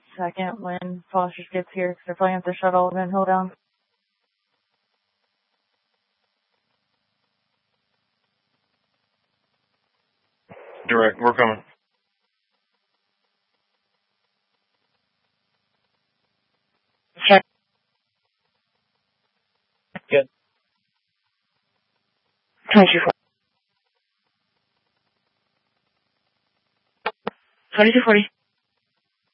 second when Foster's gets here, because they're playing with the shuttle, and then hold down. Direct, we're coming. Check. Good. 2240. 2240.